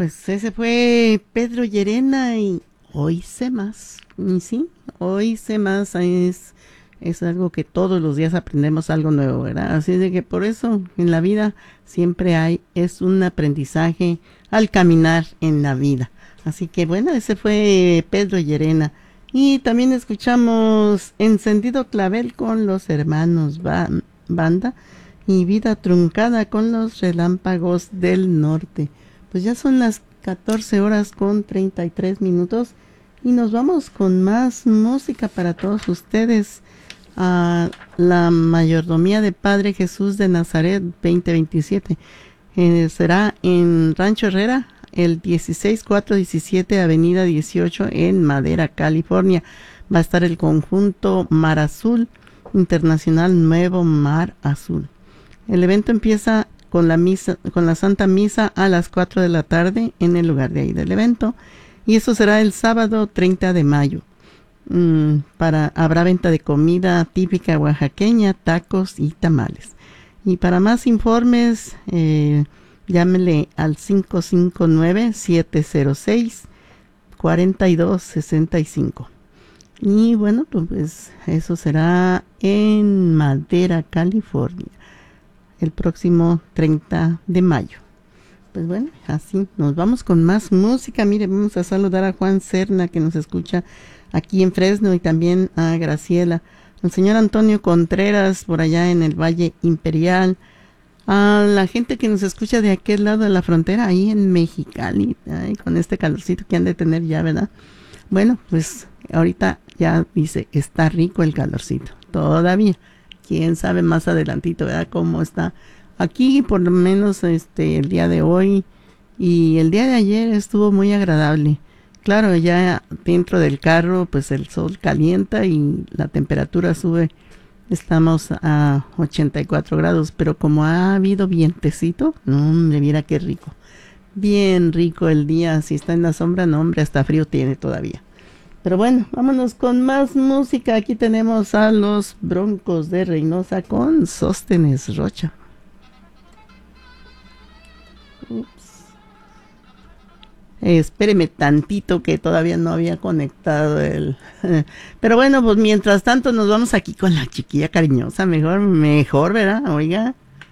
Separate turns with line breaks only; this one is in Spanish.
pues ese fue Pedro Llerena y hoy sé más. Y sí, hoy sé más es algo que todos los días aprendemos algo nuevo, ¿verdad? Así de que por eso en la vida siempre es un aprendizaje al caminar en la vida. Así que bueno, ese fue Pedro Llerena. Y también escuchamos Encendido Clavel con los hermanos Banda y Vida Truncada con los Relámpagos del Norte. Pues ya son las 14 horas con 33 minutos y nos vamos con más música para todos ustedes. La mayordomía de Padre Jesús de Nazaret 2027 será en Rancho Herrera, el 16417 Avenida 18 en Madera, California. Va a estar el conjunto Mar Azul Internacional Nuevo Mar Azul. El evento empieza con la Santa Misa a las 4 de la tarde en el lugar de ahí del evento, y eso será el sábado 30 de mayo. Habrá venta de comida típica oaxaqueña, tacos y tamales. Y para más informes, llámele al 559-706-4265. Y bueno, pues eso será en Madera, California, el próximo 30 de mayo. Pues bueno, así nos vamos con más música. Mire, vamos a saludar a Juan Serna, que nos escucha aquí en Fresno, y también a Graciela, al señor Antonio Contreras por allá en el Valle Imperial, a la gente que nos escucha de aquel lado de la frontera, ahí en Mexicali, con este calorcito que han de tener ya, ¿verdad? Bueno, pues ahorita ya dice, está rico el calorcito, todavía. Quién sabe más adelantito, ¿verdad? Cómo está. Aquí por lo menos el día de hoy y el día de ayer estuvo muy agradable. Claro, ya dentro del carro pues el sol calienta y la temperatura sube. Estamos a 84 grados, pero como ha habido vientecito, no me viera qué rico. Bien rico el día. Si está en la sombra, no hombre, hasta frío tiene todavía. Pero bueno, vámonos con más música. Aquí tenemos a los Broncos de Reynosa con Sóstenes Rocha. Ups. Espéreme tantito que todavía no había conectado el... Pero bueno, pues mientras tanto nos vamos aquí con la chiquilla cariñosa. Mejor, ¿verdad? Oiga,